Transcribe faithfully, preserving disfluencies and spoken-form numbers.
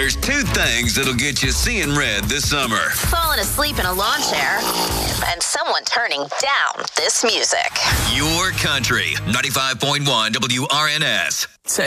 There's two things that'll get you seeing red this summer. Falling asleep in a lawn chair and someone turning down this music. Your country, ninety-five point one W R N S.